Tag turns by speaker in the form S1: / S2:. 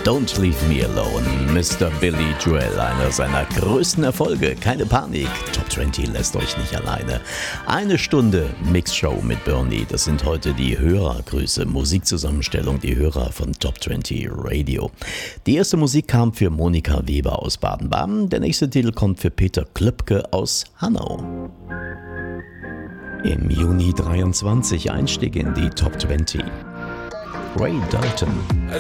S1: Don't Leave Me Alone, Mr. Billy Joel, einer seiner größten Erfolge. Keine Panik, Top 20 lässt euch nicht alleine. Eine Stunde Mixshow mit Bernie, das sind heute die Hörergrüße, Musikzusammenstellung, die Hörer von Top 20 Radio. Die erste Musik kam für Monika Weber aus Baden-Baden, der nächste Titel kommt für Peter Klöpke aus Hanau. Im Juni 23 Einstieg in die Top 20. Ray Dalton.